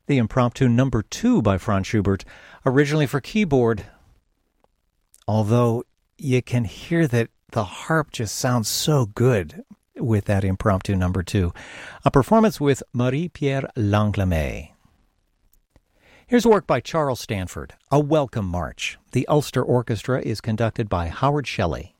the Impromptu Number 2 by Franz Schubert, originally for keyboard. Although you can hear that the harp just sounds so good with that Impromptu Number 2. A performance with Marie-Pierre Langlamet. Here's a work by Charles Stanford, A Welcome March. The Ulster Orchestra is conducted by Howard Shelley.